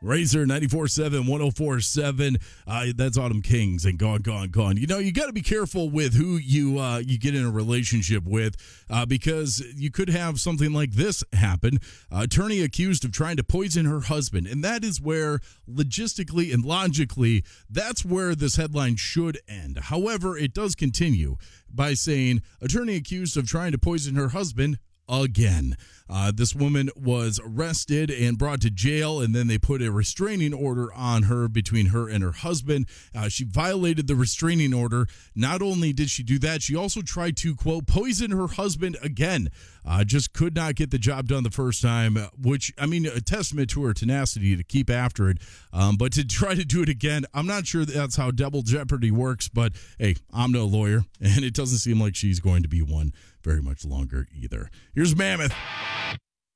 Razor 94.7, 104.7. That's Autumn Kings and Gone, Gone, Gone. You know, you got to be careful with who you get in a relationship with because you could have something like this happen. Attorney accused of trying to poison her husband. And that is where, logistically and logically, that's where this headline should end. However, it does continue by saying, attorney accused of trying to poison her husband again. This woman was arrested and brought to jail, and then they put a restraining order on her between her and her husband. She violated the restraining order. Not only did she do that, she also tried to, quote, poison her husband again. Just could not get the job done the first time, which, I mean, a testament to her tenacity to keep after it. But to try to do it again, I'm not sure that's how double jeopardy works, but hey, I'm no lawyer, and it doesn't seem like she's going to be one very much longer either. Here's Mammoth.